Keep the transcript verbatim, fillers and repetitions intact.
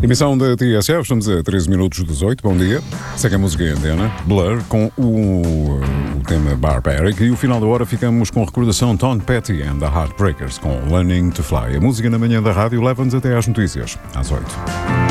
Emissão da T S F, estamos a treze minutos dos oito, bom dia. Segue a música em antena, Blur, com o, o tema Barbaric, e o final da hora ficamos com a recordação Tom Petty and the Heartbreakers, com Learning to Fly. A música na manhã da rádio leva-nos até às notícias, às oito.